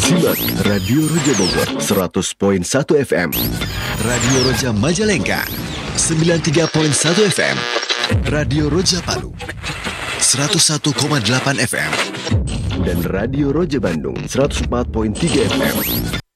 Simak Radio Roja Bogor 100.1 FM, Radio Roja Majalengka 93.1 FM, Radio Roja Palu 101,8 FM, dan Radio Roja Bandung 104.3 FM.